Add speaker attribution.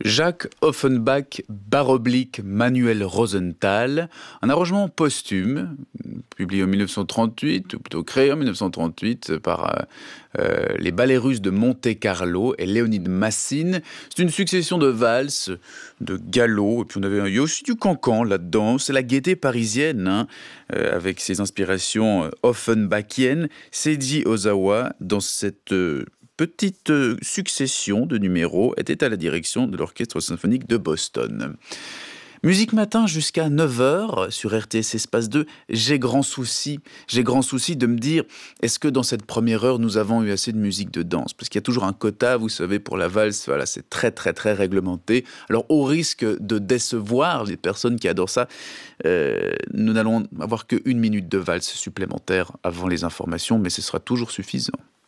Speaker 1: Jacques Offenbach, / Manuel Rosenthal, un arrangement posthume, publié en 1938, ou plutôt créé en 1938 par les ballets russes de Monte-Carlo et Léonide Massine. C'est une succession de valses, de galops, et puis il y a aussi du cancan là-dedans. C'est la gaieté parisienne, avec ses inspirations offenbachiennes. Seiji Ozawa, dans cette petite succession de numéros, était à la direction de l'Orchestre symphonique de Boston. Musique Matin jusqu'à 9h sur RTS Espace 2. J'ai grand souci de me dire, est-ce que dans cette première heure, nous avons eu assez de musique de danse? Parce qu'il y a toujours un quota, vous savez, pour la valse, voilà, c'est très très très réglementé. Alors au risque de décevoir les personnes qui adorent ça, nous n'allons avoir que 1 minute de valse supplémentaire avant les informations, mais ce sera toujours suffisant.